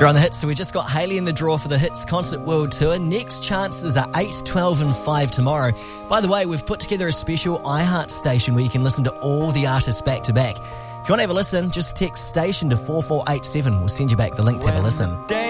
You're on the Hits, so we just got Hayley in the draw for the Hits Concert World Tour. Next chances are 8, 12 and 5 tomorrow. By the way, we've put together a special iHeart station where you can listen to all the artists back to back. If you want to have a listen, just text station to 4487. We'll send you back the link to have a listen.